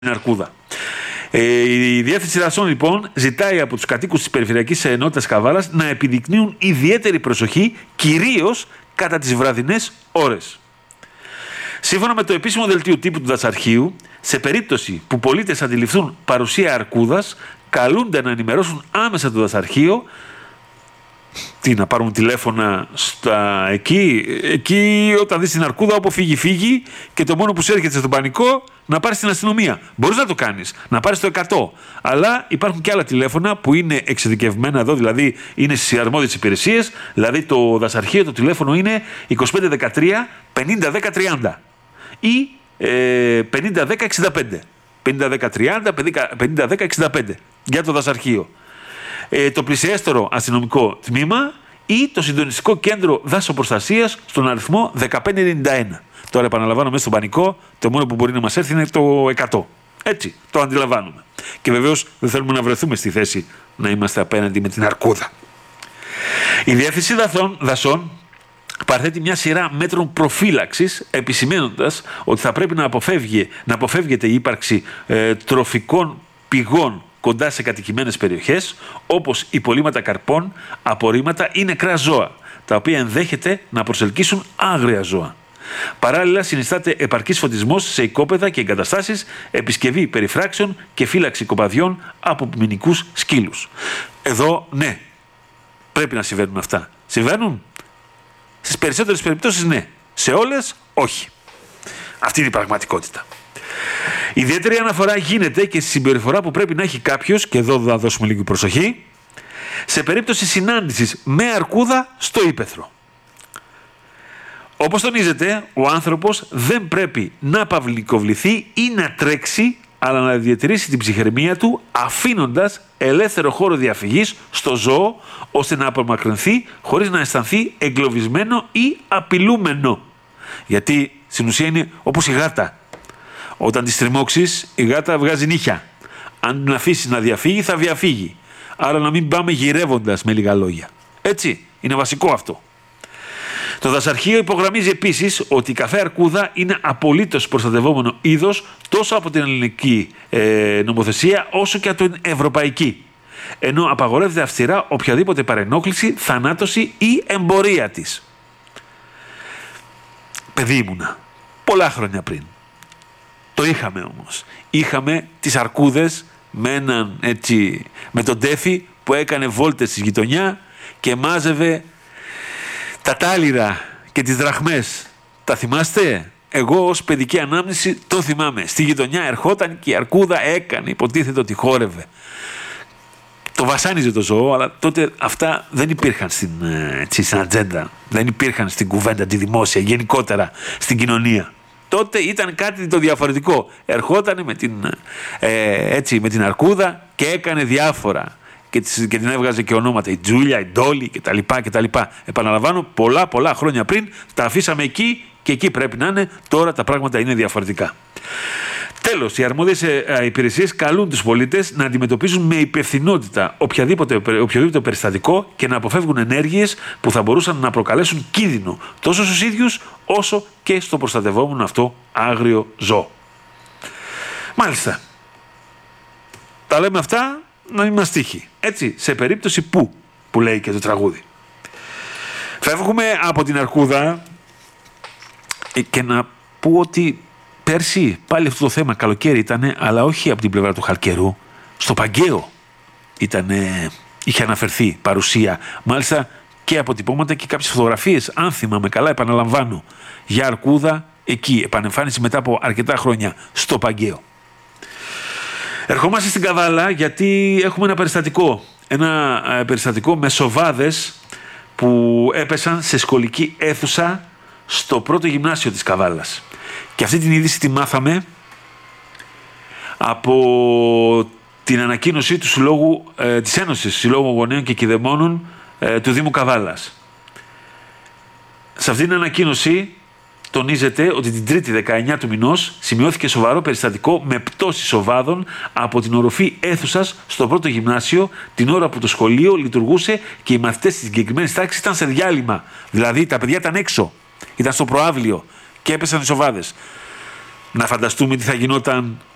Αρκούδα. Η Διεύθυνση Δασών λοιπόν ζητάει από τους κατοίκους της Περιφερειακής Ενότητας Καβάλας να επιδεικνύουν ιδιαίτερη προσοχή, κυρίως κατά τις βραδινές ώρες. Σύμφωνα με το επίσημο δελτίο τύπου του Δασαρχείου, σε περίπτωση που πολίτες αντιληφθούν παρουσία αρκούδας, καλούνται να ενημερώσουν άμεσα το Δασαρχείο. Τι, να πάρουν τηλέφωνα εκεί όταν δεις την αρκούδα, όπου φύγει και το μόνο που σου έρχεται στον πανικό να πάρεις την αστυνομία. Μπορείς να το κάνεις, να πάρεις το 100. Αλλά υπάρχουν και άλλα τηλέφωνα που είναι εξειδικευμένα εδώ, δηλαδή είναι στις αρμόδιες υπηρεσίες. Δηλαδή το Δασαρχείο, το τηλέφωνο είναι 2513 501030 ή 501065. 501030, 501065 για το Δασαρχείο. Το πλησιέστερο αστυνομικό τμήμα ή το συντονιστικό κέντρο δάσοπροστασίας στον αριθμό 1591. Τώρα επαναλαμβάνω, μέσα στον πανικό, το μόνο που μπορεί να μας έρθει είναι το 100. Έτσι, το αντιλαμβάνουμε. Και βεβαίως δεν θέλουμε να βρεθούμε στη θέση να είμαστε απέναντι με την αρκούδα. Η Διεύθυνση Δασών παρθέτει μια σειρά μέτρων προφύλαξης, επισημαίνοντας ότι θα πρέπει να αποφεύγεται η ύπαρξη τροφικών πηγών κοντά σε κατοικημένες περιοχές, όπως υπολείμματα καρπών, απορρίμματα ή νεκρά ζώα, τα οποία ενδέχεται να προσελκύσουν άγρια ζώα. Παράλληλα, συνιστάται επαρκής φωτισμός σε οικόπεδα και εγκαταστάσεις, επισκευή περιφράξεων και φύλαξη κοπαδιών από ποινικούς σκύλους. Εδώ, ναι, πρέπει να συμβαίνουν αυτά. Συμβαίνουν? Στις περισσότερες περιπτώσεις, ναι. Σε όλες, όχι. Αυτή είναι η πραγματικότητα. Ιδιαίτερη αναφορά γίνεται και στη συμπεριφορά που πρέπει να έχει κάποιος, και εδώ θα δώσουμε λίγη προσοχή, σε περίπτωση συνάντησης με αρκούδα στο ύπαιθρο. Όπως τονίζεται, ο άνθρωπος δεν πρέπει να παυλικοβληθεί ή να τρέξει, αλλά να διατηρήσει την ψυχραιμία του, αφήνοντας ελεύθερο χώρο διαφυγής στο ζώο, ώστε να απομακρυνθεί χωρίς να αισθανθεί εγκλωβισμένο ή απειλούμενο. Γιατί στην ουσία είναι όπως η γάτα. Όταν τη στριμώξεις, η γάτα βγάζει νύχια. Αν την αφήσεις να διαφύγει, θα διαφύγει. Άρα να μην πάμε γυρεύοντας, με λίγα λόγια. Έτσι, είναι βασικό αυτό. Το Δασαρχείο υπογραμμίζει επίσης ότι η καφέ αρκούδα είναι απολύτως προστατευόμενο είδος τόσο από την ελληνική νομοθεσία όσο και από την ευρωπαϊκή. Ενώ απαγορεύεται αυστηρά οποιαδήποτε παρενόχληση, θανάτωση ή εμπορία της. Παιδί ήμουνα, πολλά χρόνια πριν. Το είχαμε όμως. Είχαμε τις αρκούδες με τον τέφι που έκανε βόλτες στη γειτονιά και μάζευε τα τάλιρα και τις δραχμές. Τα θυμάστε? Εγώ ως παιδική ανάμνηση το θυμάμαι. Στη γειτονιά ερχόταν και η αρκούδα έκανε, υποτίθεται ότι χόρευε. Το βασάνιζε το ζώο, αλλά τότε αυτά δεν υπήρχαν στην ατζέντα. Δεν υπήρχαν στην κουβέντα τη δημόσια, γενικότερα στην κοινωνία. Τότε ήταν κάτι το διαφορετικό. Ερχόταν με την αρκούδα και έκανε διάφορα. Και την έβγαζε και ονόματα. Η Τζούλια, η Ντόλη κτλ. Επαναλαμβάνω, πολλά χρόνια πριν τα αφήσαμε εκεί και εκεί πρέπει να είναι. Τώρα τα πράγματα είναι διαφορετικά. Τέλος, οι αρμόδιες υπηρεσίες καλούν τους πολίτες να αντιμετωπίζουν με υπευθυνότητα οποιοδήποτε περιστατικό και να αποφεύγουν ενέργειες που θα μπορούσαν να προκαλέσουν κίνδυνο τόσο στους ίδιους όσο και στο προστατευόμενο αυτό άγριο ζώο. Μάλιστα. Τα λέμε αυτά να μην μας τύχει. Έτσι, σε περίπτωση που λέει και το τραγούδι. Φεύγουμε από την αρκούδα και να πω ότι πέρσι πάλι αυτό το θέμα καλοκαίρι ήτανε, αλλά όχι από την πλευρά του Χαλκερού. Στο Παγκαίο είχε αναφερθεί παρουσία. Μάλιστα και αποτυπώματα και κάποιες φωτογραφίες, αν θυμάμαι καλά, επαναλαμβάνω, για αρκούδα εκεί, επανεμφάνιση μετά από αρκετά χρόνια στο Παγκαίο. Ερχόμαστε στην Καβάλα γιατί έχουμε ένα περιστατικό. Ένα περιστατικό με σοβάδες που έπεσαν σε σχολική αίθουσα στο πρώτο γυμνάσιο της Καβάλας. Και αυτή την είδηση τη μάθαμε από την ανακοίνωση του της Ένωσης Συλλόγου Γονέων και Κηδεμόνων του Δήμου Καβάλας. Σε αυτή την ανακοίνωση τονίζεται ότι την Τρίτη 19 του μηνός σημειώθηκε σοβαρό περιστατικό με πτώση σοβάδων από την οροφή αίθουσας στο πρώτο γυμνάσιο την ώρα που το σχολείο λειτουργούσε και οι μαθητές της συγκεκριμένης τάξης ήταν σε διάλειμμα. Δηλαδή τα παιδιά ήταν έξω, ήταν στο προαύλιο και έπεσαν οι σοβάδες. Να φανταστούμε τι θα γινόταν